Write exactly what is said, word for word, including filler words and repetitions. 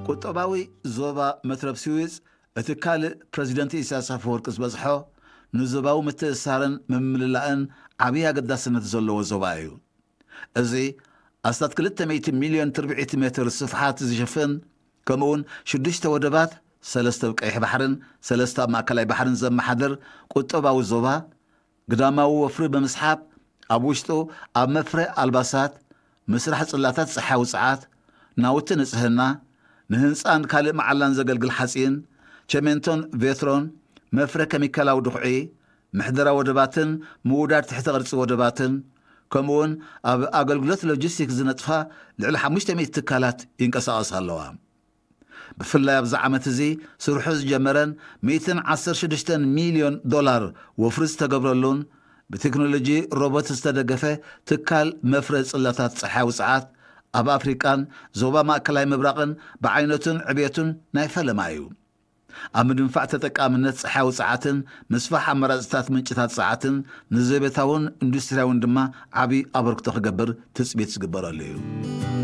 ቁጠባዊ ዞባ መትረብ ስዊዝ እቲ ካልእ ፕረዚደንት ኢሳያስ አፈወርቂ ዝበዝሖ ንዞባዊ ምትእስሳርን ምምልላእን ዓብዪ ኣገዳስነት ዘለዎ ዞባ እዩ። እዚ ኣስታት ክልተ ሚእቲ ሚልዮን ትርብዒት ሜትር ስፍሓት ዝሽፍን ከምኡውን ሽዱሽተ ወደባት ሰለስተ ኣብ ቀይሕ ባሕርን ሰለስተ ኣብ ማእከላይ ባሕርን ዘመሓድር ቁጠባዊ ዞባ ግዳማዊ ወፍሪ ብምስሓብ ኣብ ውሽጡ ኣብ መፍረ ኣልባሳት ምስራሕ ጽላታት ፀሓይ ውፅዓት ናውቲ ንጽህና ንህንፃን ካልእ መዓላን ዘገልግል ሓፂን ቸሜንቶን ቬትሮን መፍረ ኬሚካላዊ ድኹዒ ምሕደራ ወደባትን ምውዳድ ትሕቲ ቅርፂ ወደባትን ከምኡውን ኣብ ኣገልግሎት ሎጂስቲክስ ዝነጥፋ ልዕሊ ሓሙሽተ ሚእቲ ትካላት ይንቀሳቐሳ ኣለዋ። ብፍላይ ኣብዚ ዓመት እዚ ስርሑ ዝጀመረን ሚእትን ዓሰርተ ሽዱሽተ ሚልዮን ዶላር ወፍሪ ዝተገብረሉን ብቴክኖሎጂ ሮቦት ዝተደገፈ ትካል መፍረ ጽላታት ፀሓይ ውፅዓት ኣብ ኣፍሪቃን ዞባ ማእከላይ ምብራቕን ብዓይነቱን ዕብየቱን ናይ ፈለማ እዩ። ኣብ ምድንፋዕ ተጠቃምነት ፀሓይ ውፅዓትን ምስፋሕ ኣማራፅታት ምንጭታት ፀዓትን ንዘቤታውን ኢንዱስትርያውን ድማ ዓብዪ ኣበርክቶ ክገብር ትፅቢት ዝግበረሉ እዩ።